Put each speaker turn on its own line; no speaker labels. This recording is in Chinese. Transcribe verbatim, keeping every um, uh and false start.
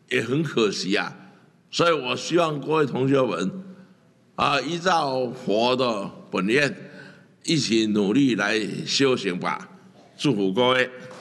也很可惜啊。所以我希望各位同学们啊，依照佛的本愿，一起努力来修行吧。祝福各位。